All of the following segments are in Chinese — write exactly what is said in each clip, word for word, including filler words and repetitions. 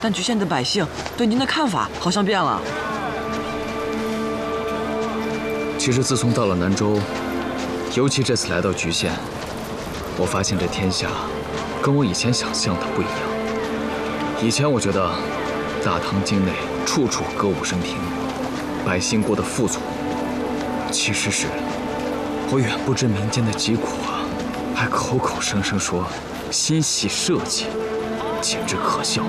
但莒县的百姓对您的看法好像变了。 其实自从到了南州，尤其这次来到莒县，我发现这天下跟我以前想象的不一样。以前我觉得大唐境内处处歌舞升平，百姓过得富足。其实是我远不知民间的疾苦啊，还口口声声说心系社稷，简直可笑。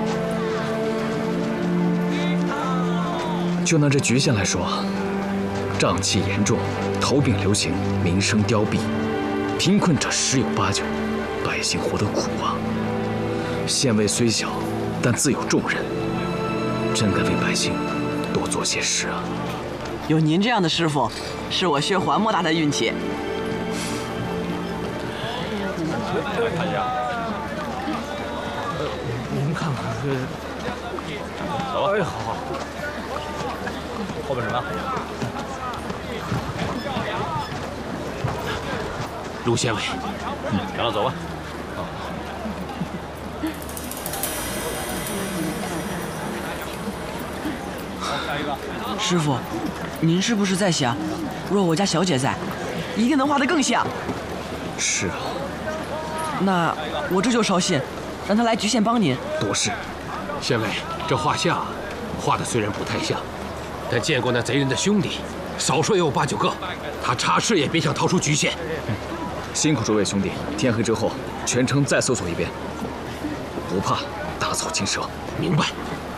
就拿这莒县来说，瘴气严重，头病流行，民生凋敝，贫困者十有八九，百姓活得苦啊。县尉虽小，但自有重任，真该为百姓多做些事啊。 有您这样的师傅，是我薛环莫大的运气。 看一下，您看看这，走吧。哎，好好。后边什么？ 陆县尉， 嗯，行了，走吧。 师傅，您是不是在想，若我家小姐在，一定能画得更像？ 是啊。 那我这就捎信，让他来莒县帮您。 多事。 县尉，这画像画的虽然不太像，但见过那贼人的兄弟，少说也有八九个。他插翅也别想逃出莒县。 嗯，辛苦诸位兄弟，天黑之后全城再搜索一遍，不怕打草惊蛇。 明白。